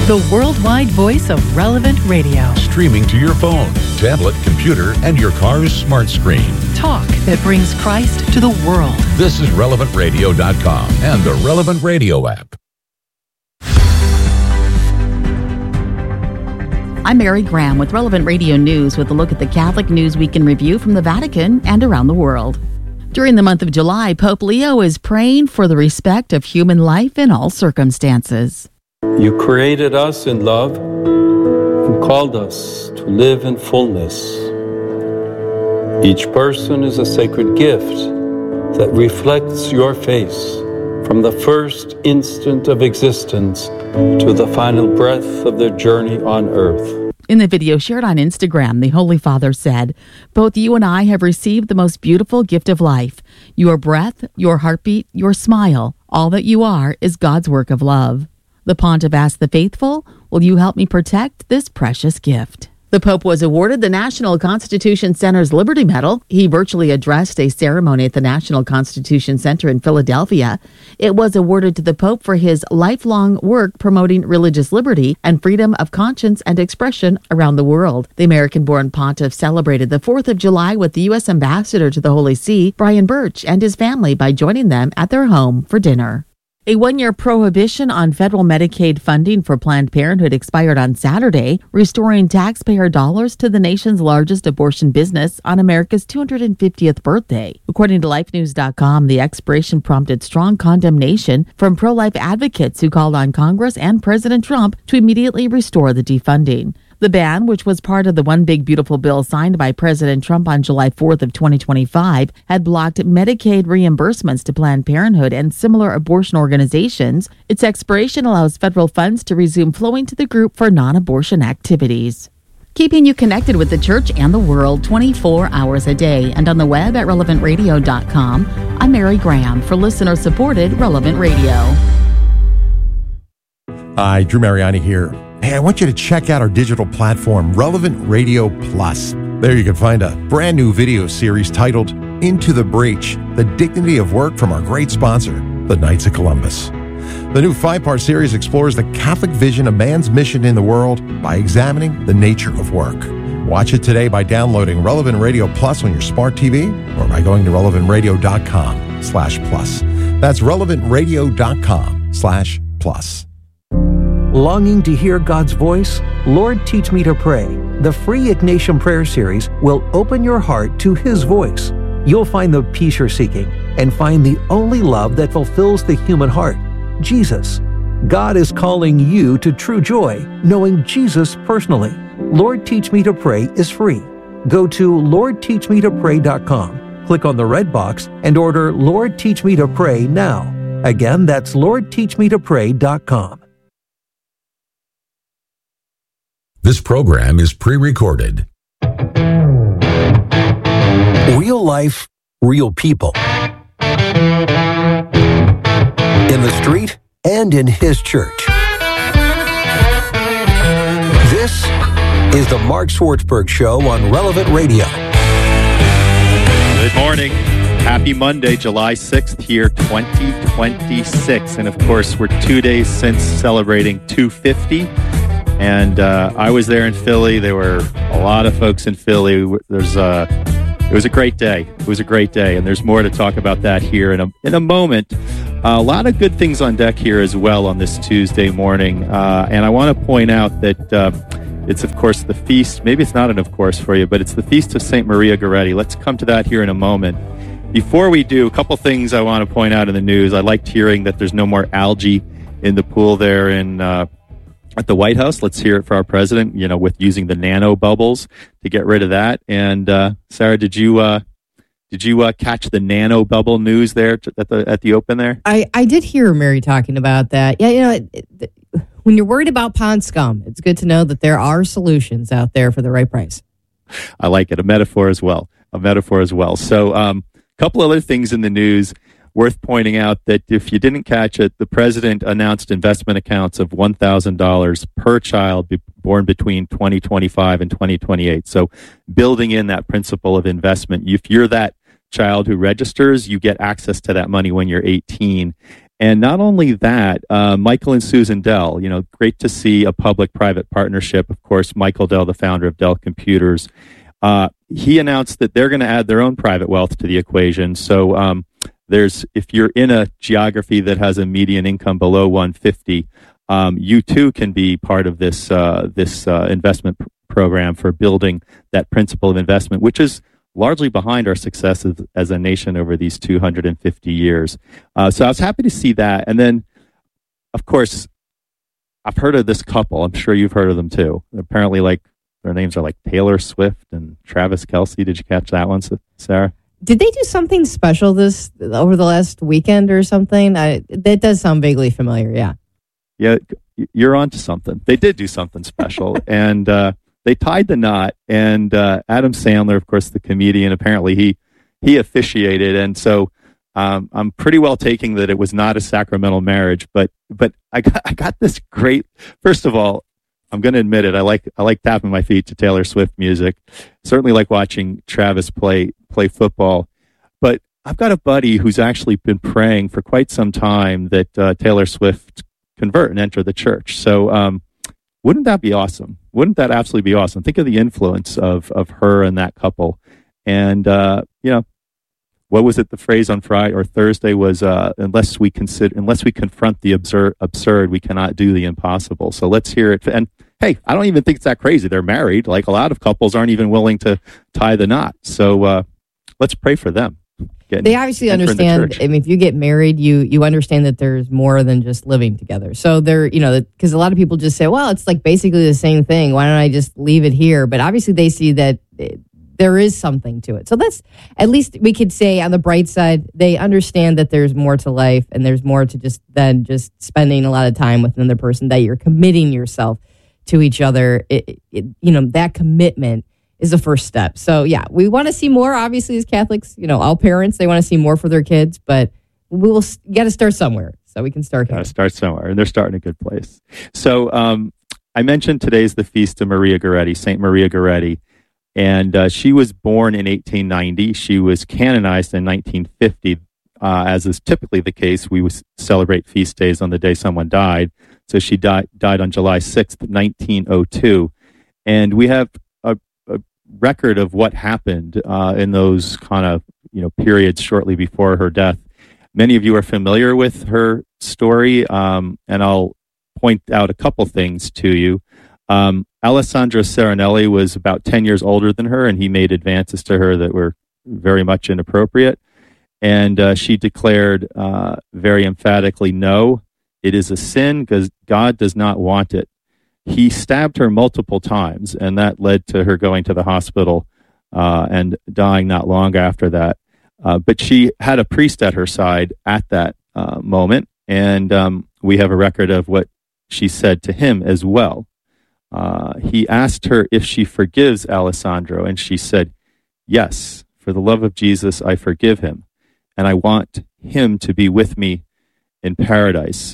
the worldwide voice of Relevant Radio. Streaming to your phone, tablet, computer, and your car's smart screen. Talk that brings Christ to the world. This is RelevantRadio.com and the Relevant Radio app. I'm Mary Graham with Relevant Radio News with a look at the Catholic News Week in Review from the Vatican and around the world. During the month of July, Pope Leo is praying for the respect of human life in all circumstances. You created us in love and called us to live in fullness. Each person is a sacred gift that reflects your face from the first instant of existence to the final breath of their journey on earth. In the video shared on Instagram, the Holy Father said, "Both you and I have received the most beautiful gift of life. Your breath, your heartbeat, your smile, all that you are is God's work of love." The Pontiff asked the faithful, "Will you help me protect this precious gift?" The Pope was awarded the National Constitution Center's Liberty Medal. He virtually addressed a ceremony at the National Constitution Center in Philadelphia. It was awarded to the Pope for his lifelong work promoting religious liberty and freedom of conscience and expression around the world. The American-born pontiff celebrated the 4th of July with the U.S. Ambassador to the Holy See, Brian Birch, and his family by joining them at their home for dinner. A one-year prohibition on federal Medicaid funding for Planned Parenthood expired on Saturday, restoring taxpayer dollars to the nation's largest abortion business on America's 250th birthday. According to LifeNews.com, the expiration prompted strong condemnation from pro-life advocates who called on Congress and President Trump to immediately restore the defunding. The ban, which was part of the One Big Beautiful Bill signed by President Trump on July 4th of 2025, had blocked Medicaid reimbursements to Planned Parenthood and similar abortion organizations. Its expiration allows federal funds to resume flowing to the group for non-abortion activities. Keeping you connected with the church and the world 24 hours a day and on the web at relevantradio.com. I'm Mary Graham for listener-supported Relevant Radio. Hi, Drew Mariani here. Hey, I want you to check out our digital platform, Relevant Radio Plus. There you can find a brand new video series titled Into the Breach, The Dignity of Work from our great sponsor, the Knights of Columbus. The new 5-part series explores the Catholic vision of man's mission in the world by examining the nature of work. Watch it today by downloading Relevant Radio Plus on your smart TV or by going to relevantradio.com/plus. That's relevantradio.com/plus. Longing to hear God's voice? Lord, Teach Me to Pray. The free Ignatian Prayer Series will open your heart to His voice. You'll find the peace you're seeking and find the only love that fulfills the human heart, Jesus. God is calling you to true joy, knowing Jesus personally. Lord, Teach Me to Pray is free. Go to LordTeachMeToPray.com, click on the red box, and order Lord, Teach Me to Pray now. Again, that's LordTeachMeToPray.com. This program is pre-recorded. Real life, real people. In the street and in His church. This is the Mark Swartzberg Show on Relevant Radio. Good morning. Happy Monday, July 6th here, 2026. And of course, we're 2 days since celebrating 250. And I was there in Philly. There were a lot of folks in Philly. It was a great day. It was a great day, and there's more to talk about that here in a moment. A lot of good things on deck here as well on this Tuesday morning. And I want to point out that it's, of course, the feast. Maybe it's not an of course for you, but it's the feast of St. Maria Goretti. Let's come to that here in a moment. Before we do, a couple things I want to point out in the news. I liked hearing that there's no more algae in the pool there at the White House. Let's hear it for our president, with using the nano bubbles to get rid of that. And Sarah, did you catch the nano bubble news there at the open there? I did hear Mary talking about that. Yeah, when you're worried about pond scum, it's good to know that there are solutions out there for the right price. I like it. A metaphor as well. So, couple other things in the news worth pointing out that if you didn't catch it, the president announced investment accounts of $1,000 per child born between 2025 and 2028. So building in that principle of investment. If you're that child who registers, you get access to that money when you're 18. And not only that, Michael and Susan Dell, great to see a public-private partnership. Of course, Michael Dell, the founder of Dell Computers, he announced that they're going to add their own private wealth to the equation. So if you're in a geography that has a median income below 150, you too can be part of this investment program for building that principle of investment, which is largely behind our success as a nation over these 250 years. So I was happy to see that. And then, of course, I've heard of this couple. I'm sure you've heard of them too. Apparently, their names are Taylor Swift and Travis Kelce. Did you catch that one, Sarah? Did they do something special over the last weekend or something? That does sound vaguely familiar, yeah. Yeah, you're on to something. They did do something special, and they tied the knot. And Adam Sandler, of course, the comedian, apparently he officiated, and so I'm pretty well taking that it was not a sacramental marriage. But I got this great. First of all, I'm going to admit it. I like tapping my feet to Taylor Swift music. Certainly like watching Travis play football. But I've got a buddy who's actually been praying for quite some time that Taylor Swift convert and enter the church. So wouldn't that be awesome? Wouldn't that absolutely be awesome? Think of the influence of her and that couple. And what was it? The phrase on Friday or Thursday was unless we confront the absurd, we cannot do the impossible. So let's hear it. And hey, I don't even think it's that crazy. They're married. Like a lot of couples aren't even willing to tie the knot. So let's pray for them. They obviously understand. I mean, if you get married, you understand that there's more than just living together. So because a lot of people just say, well, it's basically the same thing. Why don't I just leave it here? But obviously they see that there is something to it. So that's, at least we could say on the bright side, they understand that there's more to life and there's more to than just spending a lot of time with another person, that you're committing yourself to each other. That commitment is the first step. So yeah, we want to see more, obviously, as Catholics, all parents, they want to see more for their kids, but you got to start somewhere. So we can start here. Got to start somewhere, and they're starting a good place. So I mentioned today's the feast of Maria Goretti, Saint Maria Goretti, and she was born in 1890. She was canonized in 1950. As is typically the case, we celebrate feast days on the day someone died. So she died on July 6th, 1902. And we have a record of what happened in those kind of periods shortly before her death. Many of you are familiar with her story, and I'll point out a couple things to you. Alessandro Serenelli was about 10 years older than her, and he made advances to her that were very much inappropriate. And she declared very emphatically, no, it is a sin because God does not want it. He stabbed her multiple times, and that led to her going to the hospital and dying not long after that. But she had a priest at her side at that moment, and we have a record of what she said to him as well. He asked her if she forgives Alessandro, and she said, yes, for the love of Jesus, I forgive him, and I want him to be with me in paradise.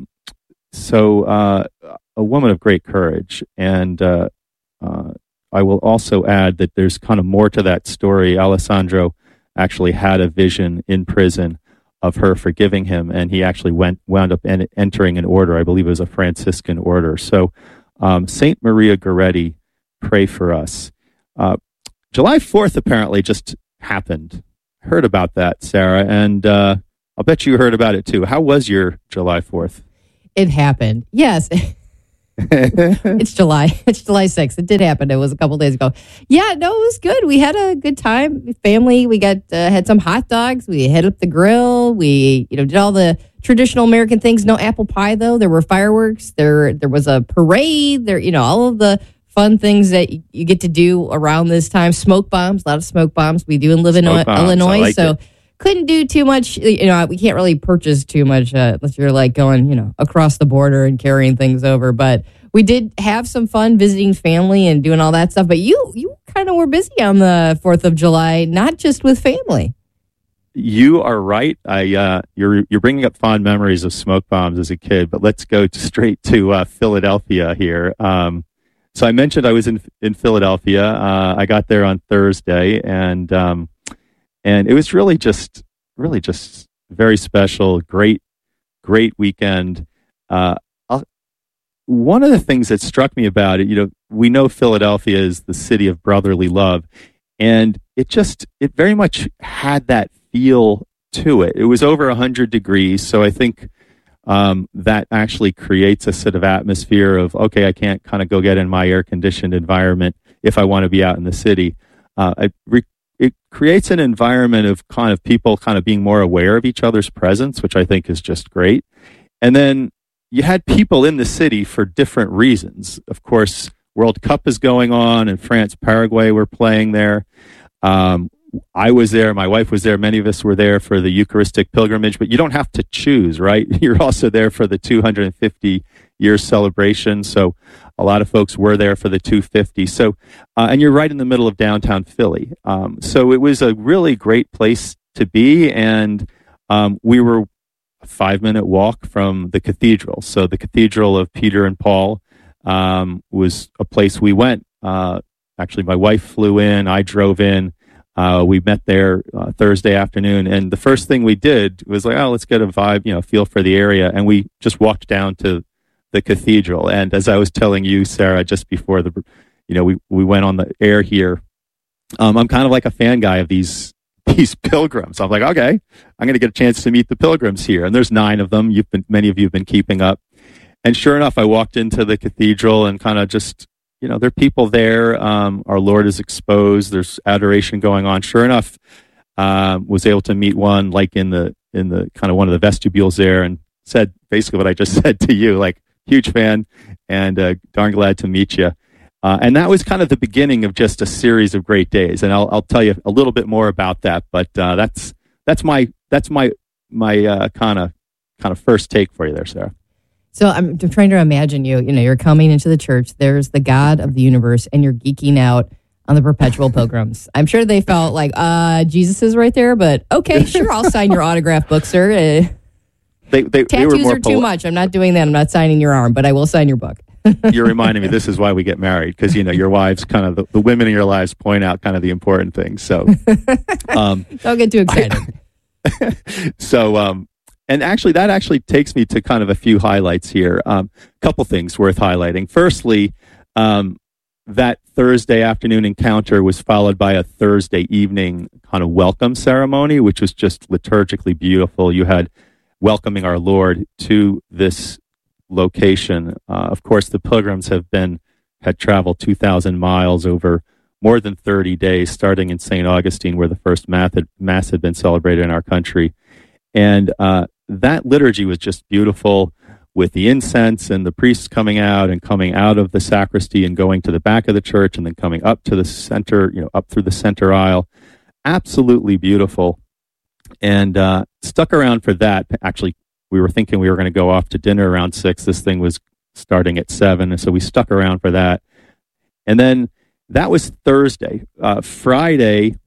So a woman of great courage, and I will also add that there's kind of more to that story. Alessandro actually had a vision in prison of her forgiving him, and he actually wound up entering an order. I believe it was a Franciscan order. So Saint Maria Goretti, pray for us. July 4th apparently just happened. Heard about that, Sarah, and I'll bet you heard about it too. How was your July 4th? It happened. Yes. It's July 6th. It did happen. It was a couple days ago. Yeah, no, it was good. We had a good time. Family, we got had some hot dogs. We hit up the grill. We did all the traditional American things. No apple pie though. There were fireworks. There was a parade. There, all of the fun things that you get to do around this time. Smoke bombs, a lot of smoke bombs. We do in Illinois, so couldn't do too much. We can't really purchase too much unless you're going, across the border and carrying things over. But we did have some fun visiting family and doing all that stuff. But you kind of were busy on the 4th of July, not just with family. You are right. You're bringing up fond memories of smoke bombs as a kid. But let's go straight to Philadelphia here. So I mentioned I was in Philadelphia. I got there on Thursday, and it was really just very special. Great great weekend. One of the things that struck me about it, we know Philadelphia is the city of brotherly love, and it very much had that feel to it. It was over 100 degrees, so I think that actually creates a sort of atmosphere of, okay, I can't kind of go get in my air-conditioned environment if I want to be out in the city. It creates an environment of kind of people kind of being more aware of each other's presence, which I think is just great. And then you had people in the city for different reasons. Of course, World Cup is going on, and France, Paraguay were playing there. I was there. My wife was there. Many of us were there for the Eucharistic pilgrimage, but you don't have to choose, right? You're also there for the 250-year celebration. So a lot of folks were there for the 250. So, and you're right in the middle of downtown Philly. So it was a really great place to be. And we were a 5-minute walk from the cathedral. So the Cathedral of Peter and Paul was a place we went. Actually, my wife flew in. I drove in. We met there Thursday afternoon, and the first thing we did was like, let's get a vibe, feel for the area, and we just walked down to the cathedral. And as I was telling you, Sarah, just before we went on the air here, I'm kind of like a fan guy of these pilgrims. I'm like, okay, I'm going to get a chance to meet the pilgrims here, and there's 9 of them. Many of you have been keeping up, and sure enough, I walked into the cathedral and kind of just. There are people there. Our Lord is exposed. There's adoration going on. Sure enough, was able to meet one, like in the kind of one of the vestibules there, and said basically what I just said to you, like, huge fan, and darn glad to meet you. And that was kind of the beginning of just a series of great days. And I'll tell you a little bit more about that. But that's my kind of first take for you there, Sarah. So I'm trying to imagine you're coming into the church, there's the God of the universe, and you're geeking out on the perpetual pilgrims. I'm sure they felt like, Jesus is right there, but okay, sure, I'll sign your autograph book, sir. Tattoos are too much. I'm not doing that. I'm not signing your arm, but I will sign your book. You're reminding me, this is why we get married, because, your wives kind of, the women in your lives point out kind of the important things. So don't get too excited. And actually, that takes me to kind of a few highlights here. Couple things worth highlighting. Firstly, that Thursday afternoon encounter was followed by a Thursday evening kind of welcome ceremony, which was just liturgically beautiful. You had welcoming our Lord to this location. Of course, the pilgrims had traveled 2,000 miles over more than 30 days, starting in St. Augustine, where the first Mass had been celebrated in our country. And that liturgy was just beautiful, with the incense and the priests coming out of the sacristy and going to the back of the church and then coming up to the center, up through the center aisle. Absolutely beautiful. And stuck around for that. Actually, we were thinking we were going to go off to dinner around 6. This thing was starting at 7, and so we stuck around for that. And then that was Thursday. Friday,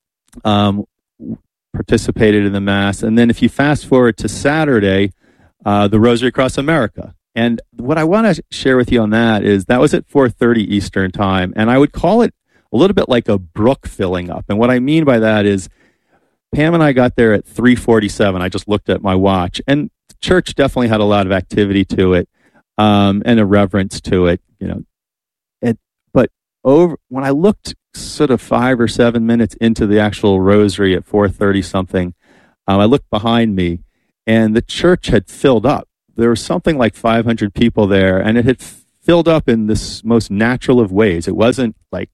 participated in the Mass. And then if you fast forward to Saturday, the Rosary Across America. And what I want to share with you on that was at 4:30 Eastern Time. And I would call it a little bit like a brook filling up. And what I mean by that is Pam and I got there at 3:47. I just looked at my watch. And the church definitely had a lot of activity to it, and a reverence to it, But when I looked sort of 5 or 7 minutes into the actual rosary at 4:30 something, I looked behind me, and the church had filled up. There was something like 500 people there, and it had filled up in this most natural of ways. It wasn't like,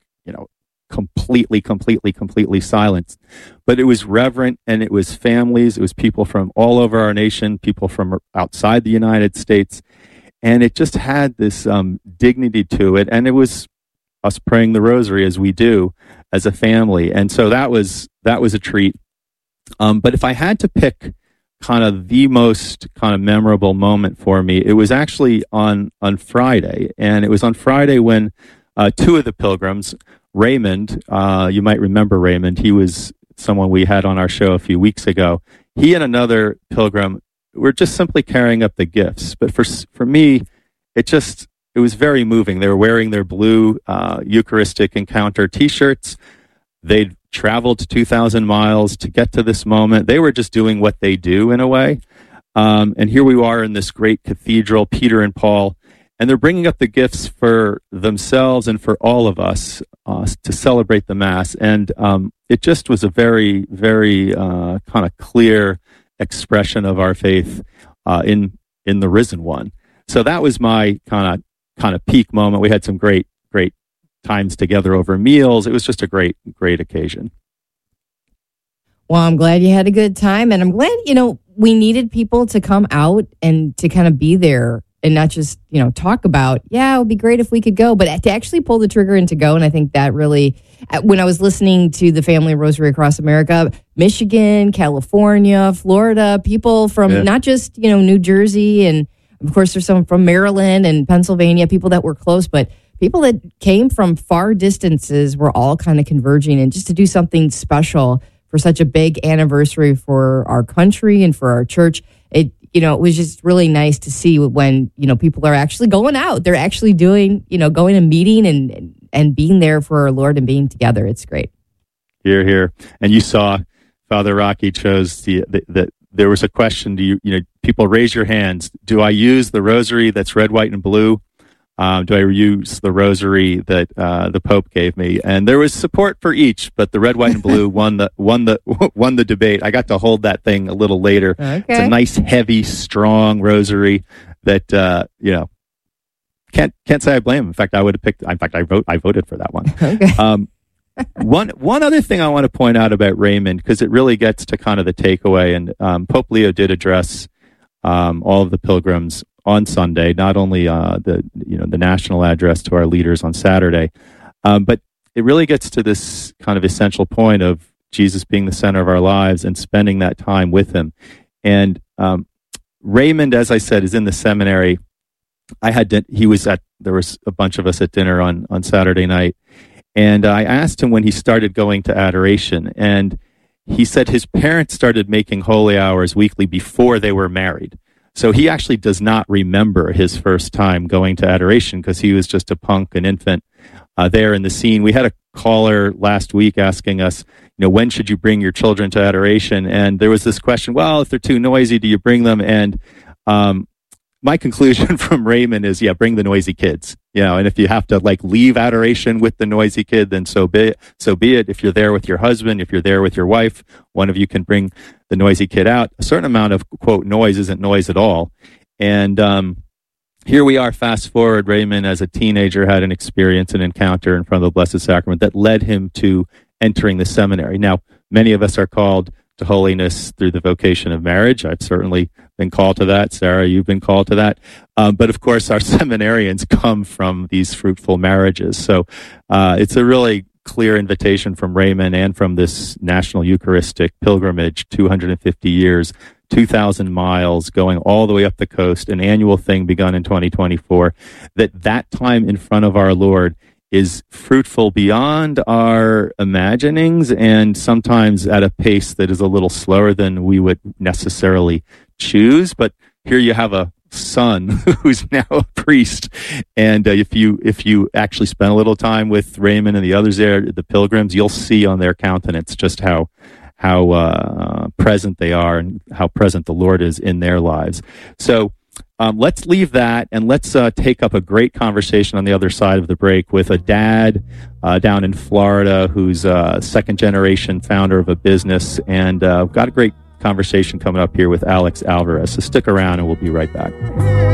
completely silent, but it was reverent, and it was families. It was people from all over our nation, people from outside the United States, and it just had this dignity to it, and it was us praying the rosary as we do as a family. And so that was a treat. But if I had to pick kind of the most kind of memorable moment for me, it was actually on Friday. And it was on Friday when 2 of the pilgrims, Raymond, you might remember Raymond, he was someone we had on our show a few weeks ago. He and another pilgrim were just simply carrying up the gifts. But for me, it was very moving. They were wearing their blue Eucharistic Encounter T-shirts. They'd traveled 2,000 miles to get to this moment. They were just doing what they do in a way. And here we are in this great cathedral, Peter and Paul, and they're bringing up the gifts for themselves and for all of us to celebrate the Mass. And it just was a very, very kind of clear expression of our faith in the risen one. So that was my kind of peak moment. We had some great times together over meals. It was just a great occasion. Well, I'm glad you had a good time, and I'm glad, we needed people to come out and to kind of be there and not just, talk about, it would be great if we could go, but to actually pull the trigger and to go. And I think that really, when I was listening to the Family Rosary Across America, Michigan, California, Florida, people from not just, New Jersey, and of course there's some from Maryland and Pennsylvania, people that were close, but people that came from far distances were all kind of converging, and just to do something special for such a big anniversary for our country and for our church. It was just really nice to see when, people are actually going out. They're actually doing, going and meeting and being there for our Lord and being together. It's great. Hear, hear. And you saw Father Rocky chose there was a question, people raise your hands. Do I use the rosary that's red, white, and blue? Do I use the rosary that the Pope gave me? And there was support for each, but the red, white, and blue won the debate. I got to hold that thing a little later. Okay. It's a nice, heavy, strong rosary that can't say I blame. In fact, I would have picked. In fact, I voted for that one. Okay. One other thing I want to point out about Raymond, because it really gets to kind of the takeaway, and Pope Leo did address all of the pilgrims on Sunday, not only the national address to our leaders on Saturday, but it really gets to this kind of essential point of Jesus being the center of our lives and spending that time with him. And Raymond, as I said, is in the seminary. There was a bunch of us at dinner on Saturday night, and I asked him when he started going to adoration, and he said his parents started making holy hours weekly before they were married. So he actually does not remember his first time going to adoration because he was just a punk, an infant there in the scene. We had a caller last week asking us, when should you bring your children to adoration? And there was this question, well, if they're too noisy, do you bring them? And my conclusion from Raymond is, bring the noisy kids. And if you have to leave adoration with the noisy kid, then so be it. If you're there with your husband, if you're there with your wife, one of you can bring the noisy kid out. A certain amount of, quote, noise isn't noise at all. And here we are, fast forward, Raymond as a teenager had an experience, an encounter in front of the Blessed Sacrament that led him to entering the seminary. Now, many of us are called to holiness through the vocation of marriage. I've certainly been called to that. Sarah, you've been called to that. But of course, our seminarians come from these fruitful marriages. So it's a really clear invitation from Raymond and from this National Eucharistic Pilgrimage, 250 years, 2,000 miles, going all the way up the coast, an annual thing begun in 2024, that time in front of our Lord is fruitful beyond our imaginings, and sometimes at a pace that is a little slower than we would necessarily choose. But here you have a son who's now a priest, and if you actually spend a little time with Raymond and the others there, the pilgrims, you'll see on their countenance just how present they are and how present the Lord is in their lives. So let's leave that and let's take up a great conversation on the other side of the break with a dad down in Florida who's a second-generation founder of a business, and got a great conversation coming up here with Alex Alvarez. So stick around and we'll be right back.